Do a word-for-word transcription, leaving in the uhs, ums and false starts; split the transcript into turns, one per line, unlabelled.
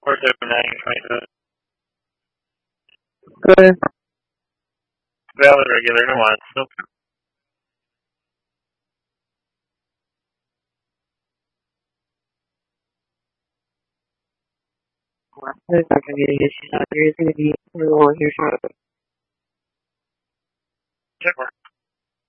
four seven nine twenty-seven.
Good.
Valid regular, no odds. Nope.
There's not going to be any issues out there. It's going to be a little here short.
Check mark.